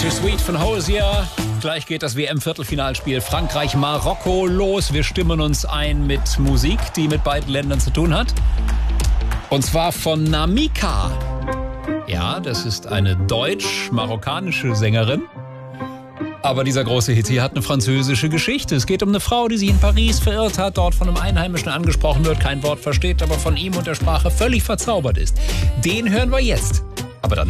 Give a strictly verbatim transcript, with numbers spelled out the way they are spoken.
Too Sweet von Hozier. Gleich geht das W M-Viertelfinalspiel Frankreich-Marokko los. Wir stimmen uns ein mit Musik, die mit beiden Ländern zu tun hat. Und zwar von Namika. Ja, das ist eine deutsch-marokkanische Sängerin. Aber dieser große Hit hier hat eine französische Geschichte. Es geht um eine Frau, die sich in Paris verirrt hat, dort von einem Einheimischen angesprochen wird, kein Wort versteht, aber von ihm und der Sprache völlig verzaubert ist. Den hören wir jetzt. Aber dann